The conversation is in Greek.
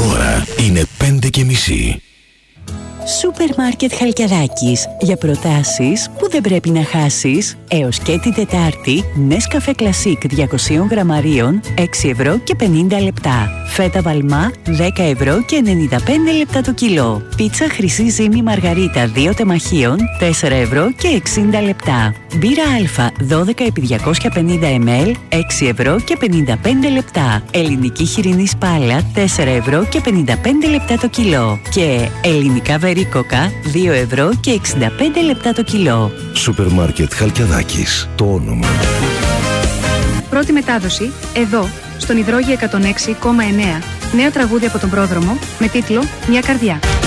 ώρα είναι 5:30. Σούπερ Μάρκετ Χαλκιαδάκης. Για προτάσεις που δεν πρέπει να χάσεις. Έως και την Τετάρτη, Nescafé Classic 200 γραμμαρίων, 6 ευρώ και 50 λεπτά. Φέτα Βαλμά, 10 ευρώ και 95 λεπτά το κιλό. Πίτσα Χρυσή Ζύμη Μαργαρίτα 2 τεμαχίων, 4 ευρώ και 60 λεπτά. Μπύρα Α, 12 επί 250 ml, 6 ευρώ και 55 λεπτά. Ελληνική χοιρινή σπάλα, 4 ευρώ και 55 λεπτά το κιλό. Και ελληνικά βερίκοκα, 2 ευρώ και 65 λεπτά το κιλό. Σούπερ Μάρκετ Χαλκιαδάκης. Το όνομα. Πρώτη μετάδοση, εδώ, στον Υδρόγειο 106,9. Νέο τραγούδι από τον πρόδρομο, με τίτλο «Μια καρδιά».